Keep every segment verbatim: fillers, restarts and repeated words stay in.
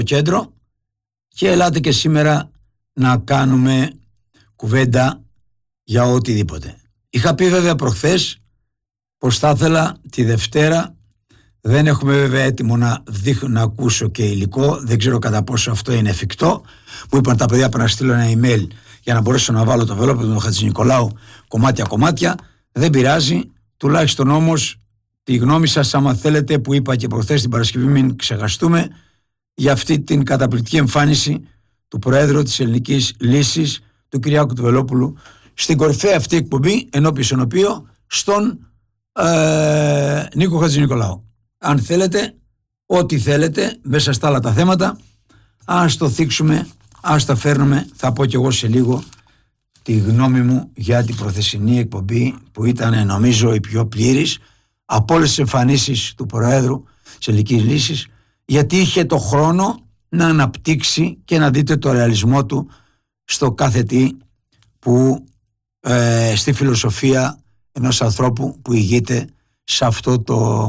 κέντρο και ελάτε και σήμερα να κάνουμε κουβέντα για οτιδήποτε. Είχα πει βέβαια προχθές πως θα ήθελα τη Δευτέρα, δεν έχουμε βέβαια έτοιμο να, δείχνω, να ακούσω και υλικό, δεν ξέρω κατά πόσο αυτό είναι εφικτό. Μου είπαν τα παιδιά να στείλω ένα email για να μπορέσω να βάλω το βελόπεδο του Χατζηνικολάου κομμάτια κομμάτια. Δεν πειράζει, τουλάχιστον όμως τη γνώμη σας, άμα θέλετε, που είπα και προχθές την Παρασκευή, μην ξεχαστούμε, για αυτή την καταπληκτική εμφάνιση του Προέδρου της Ελληνικής Λύσης, του Κυριάκου του Βελόπουλου, στην κορυφαία αυτή εκπομπή, ενώπιον οποίο στον ε, Νίκο Χατζηνικολάου. Αν θέλετε, ό,τι θέλετε, μέσα στα άλλα τα θέματα, ας το θίξουμε, ας τα φέρνουμε. Θα πω κι εγώ σε λίγο τη γνώμη μου για την προθεσινή εκπομπή, που ήταν νομίζω η πιο πλήρης από όλες τις εμφανίσεις του Προέδρου της Ελληνικής Λύσης, γιατί είχε το χρόνο να αναπτύξει και να δείτε το ρεαλισμό του στο κάθε τι που ε, στη φιλοσοφία ενός ανθρώπου που ηγείται σε αυτό το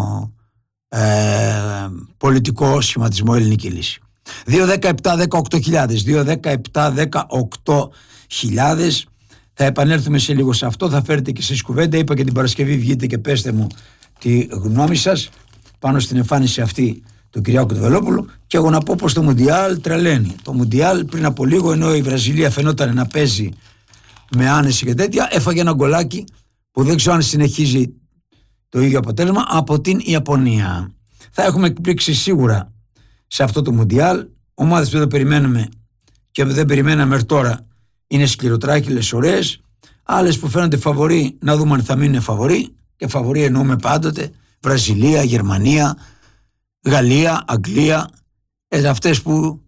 ε, πολιτικό σχηματισμό Ελληνική Λύση. δύο δεκαεπτά δεκαοκτώ χιλιάδες, δύο δεκαεπτά δεκαοκτώ χιλιάδες. Θα επανέλθουμε σε λίγο σε αυτό, θα φέρετε και εσείς κουβέντα. Είπα και την Παρασκευή, βγείτε και πέστε μου τη γνώμη σας πάνω στην εμφάνιση αυτή του Κυριάκου του Βελόπουλου. Και εγώ να πω πως το Μουντιάλ τρελαίνει. Το Μουντιάλ πριν από λίγο, ενώ η Βραζιλία φαινόταν να παίζει με άνεση και τέτοια, έφαγε ένα γκολάκι που δεν ξέρω αν συνεχίζει το ίδιο αποτέλεσμα από την Ιαπωνία. Θα έχουμε εκπλήξει σίγουρα σε αυτό το Μουντιάλ. Ομάδες που δεν περιμένουμε και δεν περιμέναμε μέχρι τώρα είναι σκληροτράχυλες, ωραίες. Άλλες που φαίνονται φαβορί, να δούμε αν θα μείνουν φαβορί. Και φαβορί εννοούμε πάντοτε Βραζιλία, Γερμανία, Γαλλία, Αγγλία, ε, αυτές που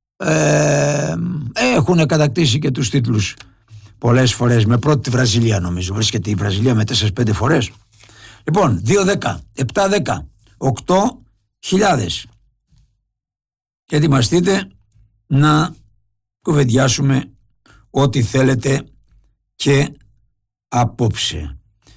ε, έχουν κατακτήσει και τους τίτλους πολλές φορές. Με πρώτη τη Βραζιλία, νομίζω. Βρίσκεται η Βραζιλία με τέσσερις πέντε φορές. Λοιπόν, δύο δέκα, επτά δέκα, οκτώ χιλιάδες. Και ετοιμαστείτε να κουβεντιάσουμε ό,τι θέλετε και απόψε.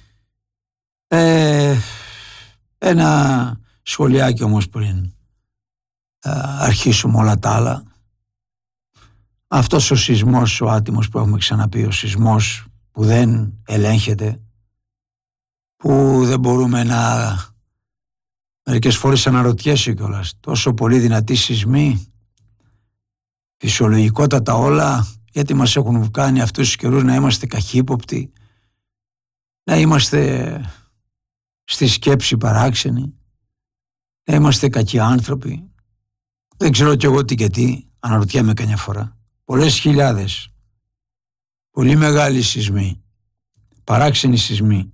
Ε, ένα σχολιάκι όμως πριν ε, αρχίσουμε όλα τα άλλα. Αυτός ο σεισμός, ο άτιμος που έχουμε ξαναπεί, ο σεισμός που δεν ελέγχεται, που δεν μπορούμε να, μερικές φορές αναρωτιέσαι κιόλας, τόσο πολύ δυνατοί σεισμοί, φυσιολογικότατα όλα, γιατί μας έχουν κάνει αυτούς τους καιρούς να είμαστε καχύποπτοι, να είμαστε στη σκέψη παράξενοι, να είμαστε κακοί άνθρωποι. Δεν ξέρω κι εγώ τι και τι, αναρωτιέμαι καμιά φορά. Πολλές χιλιάδες, πολύ μεγάλοι σεισμοί, παράξενοι σεισμοί.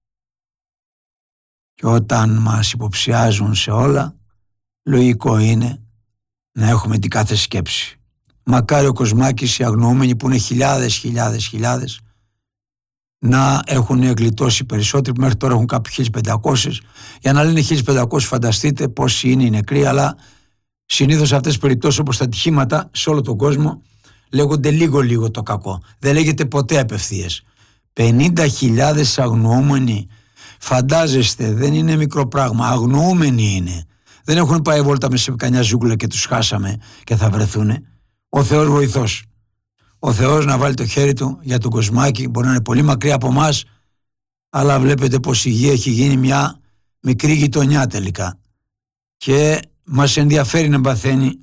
Και όταν μας υποψιάζουν σε όλα, λογικό είναι να έχουμε την κάθε σκέψη. Μακάρι ο Κοσμάκης, οι αγνοούμενοι που είναι χιλιάδες, χιλιάδες, χιλιάδες, να έχουν γλιτώσει περισσότεροι, που μέχρι τώρα έχουν κάποιοι χίλιες πεντακόσιες. Για να λένε χίλιες πεντακόσιες, φανταστείτε πόσοι είναι οι νεκροί, αλλά συνήθως αυτές τις περιπτώσεις, όπως τα ατυχήματα σε όλο τον κόσμο, λέγονται λίγο-λίγο το κακό. Δεν λέγεται ποτέ απευθείας. πενήντα χιλιάδες αγνοούμενοι, φαντάζεστε, δεν είναι μικρό πράγμα. Αγνοούμενοι είναι. Δεν έχουν πάει βόλτα μέσα σε κανιά ζούγκλα και τους χάσαμε και θα βρεθούνε. Ο Θεός βοηθός. Ο Θεός να βάλει το χέρι του για τον Κοσμάκη. Μπορεί να είναι πολύ μακριά από εμάς, αλλά βλέπετε πως η γη έχει γίνει μια μικρή γειτονιά τελικά. Και μας ενδιαφέρει να παθαίνει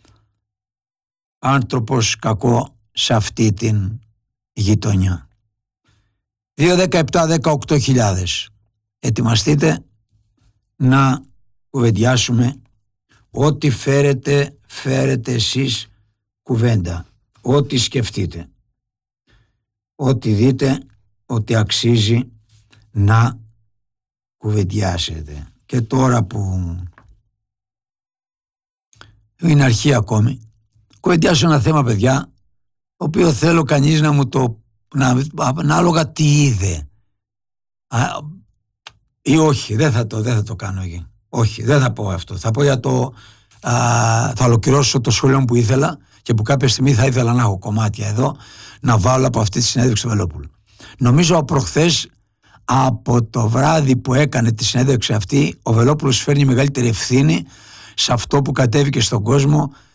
άνθρωπος κακό σε αυτή την γειτονιά. δύο δεκαεπτά δεκαοκτώ χιλιάδες. Ετοιμαστείτε να κουβεντιάσουμε ό,τι φέρετε, φέρετε εσείς κουβέντα. Ό,τι σκεφτείτε. Ό,τι δείτε, ότι αξίζει να κουβεντιάσετε. Και τώρα που είναι αρχή ακόμη, κουβεντιάσω ένα θέμα, παιδιά, το οποίο θέλω κανείς να μου το, να, ανάλογα τι είδε. Α, ή όχι, δεν θα το, δεν θα το κάνω εκεί. Όχι, δεν θα πω αυτό. Θα πω για το, α, θα ολοκληρώσω το σχόλιο που ήθελα και που κάποια στιγμή θα ήθελα να έχω κομμάτια εδώ, να βάλω από αυτή τη συνέντευξη του Βελόπουλου. Νομίζω προχθές, από το βράδυ που έκανε τη συνέντευξη αυτή, ο Βελόπουλος φέρνει μεγαλύτερη ευθύνη σε αυτό που κατέβηκε στον κόσμο